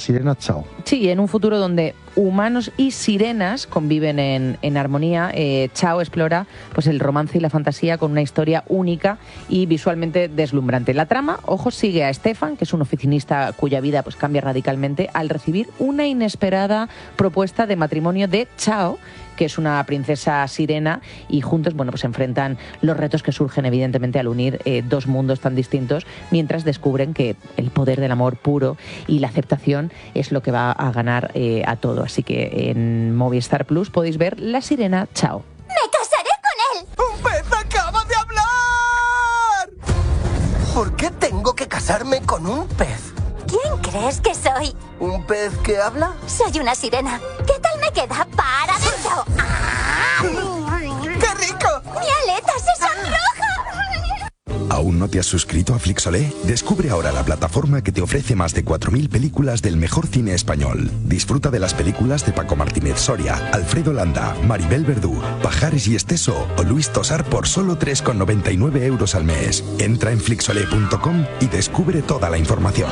sirena Chao. Sí, en un futuro donde humanos y sirenas conviven en armonía, Chao explora pues el romance y la fantasía con una historia única y visualmente deslumbrante. La trama, ojo, sigue a Stefan, que es un oficinista cuya vida pues cambia radicalmente al recibir una inesperada propuesta de matrimonio de Chao, que es una princesa sirena, y juntos pues enfrentan los retos que surgen evidentemente al unir dos mundos tan distintos, mientras descubren que el poder del amor puro y la aceptación es lo que va a ganar a todo. Así que en Movistar Plus podéis ver La Sirena Chao. ¡Me casaré con él! ¡Un pez acaba de hablar! ¿Por qué tengo que casarme con un pez? ¿Quién crees que soy? ¿Un pez que habla? Soy una sirena. ¿Qué tal me queda para adentro? ¡Ah! ¡Qué rico! ¡Mi aleta se sonroja! ¿Aún no te has suscrito a Flixolé? Descubre ahora la plataforma que te ofrece más de 4.000 películas del mejor cine español. Disfruta de las películas de Paco Martínez Soria, Alfredo Landa, Maribel Verdú, Pajares y Esteso o Luis Tosar por solo 3,99 euros al mes. Entra en flixolé.com y descubre toda la información.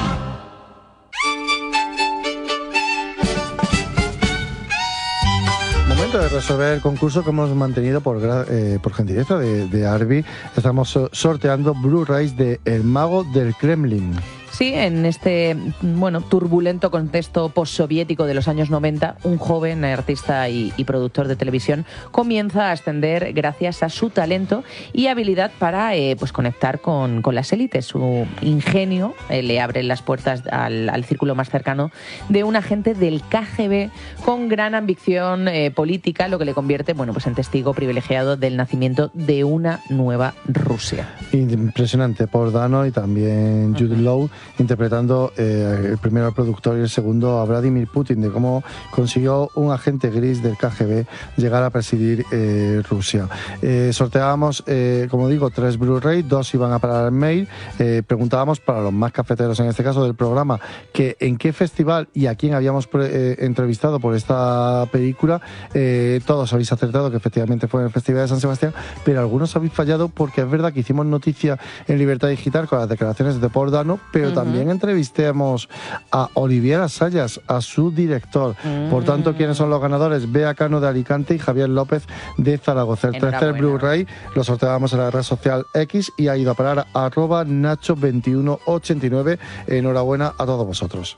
Momento de resolver el concurso que hemos mantenido por gentileza de Arby. Estamos sorteando Blu-rays de El Mago del Kremlin. Sí, en este turbulento contexto postsoviético de los años 90, un joven artista y productor de televisión comienza a ascender gracias a su talento y habilidad para conectar con las élites. Su ingenio le abre las puertas al círculo más cercano de un agente del KGB con gran ambición política, lo que le convierte en testigo privilegiado del nacimiento de una nueva Rusia. Impresionante. Paul Dano y también Jude Law interpretando el primero al productor y el segundo a Vladimir Putin, de cómo consiguió un agente gris del KGB llegar a presidir Rusia. Sorteábamos, como digo, 3 Blu-ray, 2 iban a parar al mail. Preguntábamos para los más cafeteros, en este caso del programa, que en qué festival y a quién habíamos entrevistado por esta película. Todos habéis acertado que efectivamente fue en el Festival de San Sebastián, pero algunos habéis fallado porque es verdad que hicimos noticia en Libertad Digital con las declaraciones de Paul Dano, pero también entrevistemos a Olivier Assayas, a su director. Por tanto, ¿quiénes son los ganadores? Bea Cano de Alicante y Javier López de Zaragoza. El tercer Blu-ray lo sorteábamos en la red social X y ha ido a parar a @Nacho2189. Enhorabuena a todos vosotros.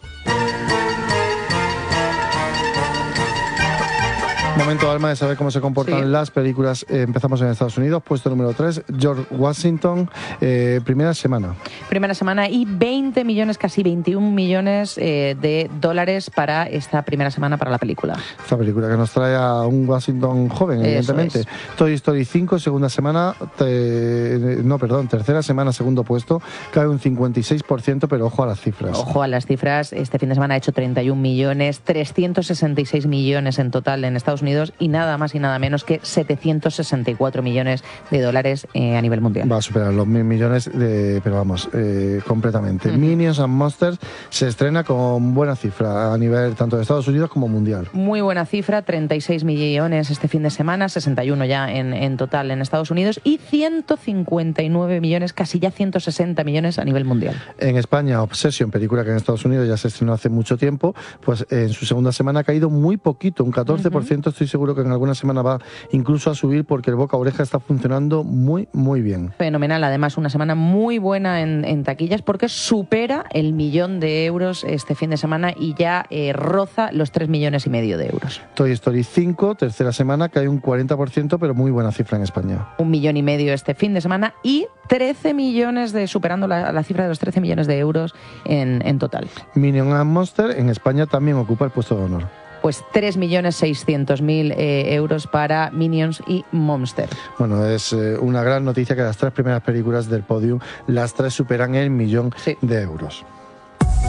Momento, Alma, de saber cómo se comportan las películas. Empezamos en Estados Unidos, puesto número 3, George Washington, primera semana. Primera semana y 20 millones, casi 21 millones de dólares para esta primera semana para la película. Esta película que nos trae a un Washington joven, evidentemente. Toy Story 5, segunda semana, tercera semana, segundo puesto, cae un 56%, pero ojo a las cifras. Ojo a las cifras, este fin de semana ha hecho 31 millones, 366 millones en total en Estados Unidos y nada más y nada menos que 764 millones de dólares a nivel mundial. Va a superar los 1.000 millones, completamente. Minions and Monsters se estrena con buena cifra a nivel tanto de Estados Unidos como mundial. Muy buena cifra, 36 millones este fin de semana, 61 ya en total en Estados Unidos y 159 millones, casi ya 160 millones a nivel mundial. En España, Obsession, película que en Estados Unidos ya se estrenó hace mucho tiempo, pues en su segunda semana ha caído muy poquito, un 14%. Estoy seguro que en alguna semana va incluso a subir porque el boca a oreja está funcionando muy, muy bien. Fenomenal, además una semana muy buena en taquillas porque supera el 1 millón de euros este fin de semana y ya roza los 3,5 millones de euros. Toy Story 5, tercera semana, cae un 40%, pero muy buena cifra en España. 1,5 millones este fin de semana y 13 millones superando la cifra de los 13 millones de euros en total. Minions and Monsters en España también ocupa el puesto de honor. Pues 3.600.000 euros para Minions y Monster. Bueno, es una gran noticia que las 3 primeras películas del podium, las 3 superan el 1 millón de euros.